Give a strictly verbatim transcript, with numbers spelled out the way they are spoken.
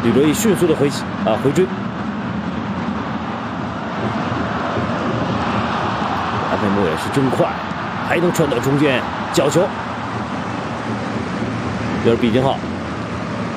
吕德义迅速的回啊回追，安佩莫也是真快，还能传到中间，角球，这是毕金浩。